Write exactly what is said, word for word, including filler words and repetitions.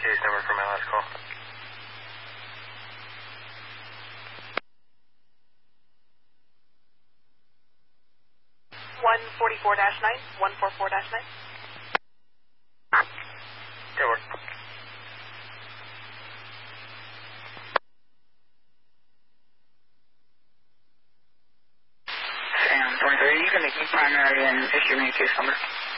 case number for my last call. one forty-four dash nine, one forty-four dash nine. Good work. Sam twenty-three, you can make me primary and issue me a case number.